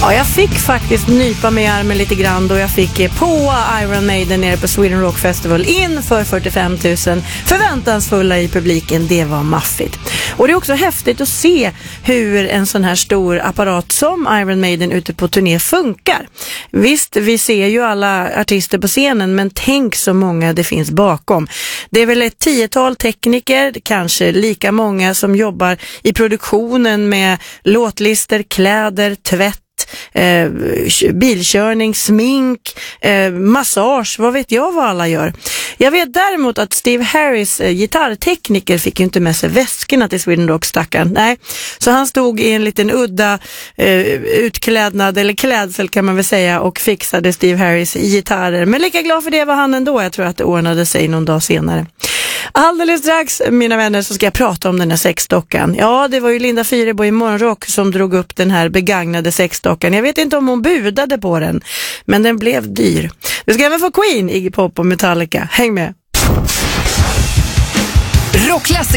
Ja, jag fick faktiskt nypa mig i armen lite grann då jag fick på Iron Maiden nere på Sweden Rock Festival inför 45 000 förväntansfulla i publiken. Det var maffigt. Och det är också häftigt att se hur en sån här stor apparat som Iron Maiden ute på turné funkar. Visst, vi ser ju alla artister på scenen, men tänk så många det finns bakom. Det är väl ett 10-tal tekniker, kanske lika många som jobbar i produktionen med låtlister, kläder, tvätt, bilkörning, smink, massage, vad vet jag vad alla gör. Jag vet däremot att Steve Harris, gitarrtekniker, fick ju inte med sig väskorna till Sweden Rock, stackaren. Nej, så han stod i en liten udda utklädnad eller klädsel kan man väl säga och fixade Steve Harris gitarrer. Men lika glad för det var han ändå. Jag tror att det ordnade sig någon dag senare. Alldeles strax, mina vänner, så ska jag prata om den här sexdockan. Ja, det var ju Linda Fyrebo i Morgonrock som drog upp den här begagnade sexdockan. Jag vet inte om hon budade på den, men den blev dyr. Vi ska även få Queen, Iggy Pop och Metallica. Häng med!